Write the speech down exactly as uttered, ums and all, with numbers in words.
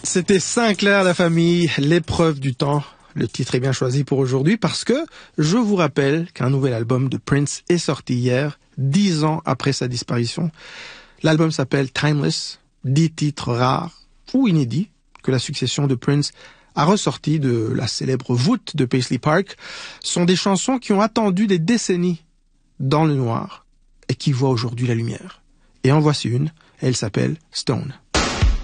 C'était Sinclair la famille, l'épreuve du temps. Le titre est bien choisi pour aujourd'hui parce que je vous rappelle qu'un nouvel album de Prince est sorti hier, dix ans après sa disparition. L'album s'appelle Timeless, dix titres rares ou inédits que la succession de Prince a ressorti de la célèbre voûte de Paisley Park sont des chansons qui ont attendu des décennies dans le noir et qui voient aujourd'hui la lumière. Et en voici une, elle s'appelle Stone.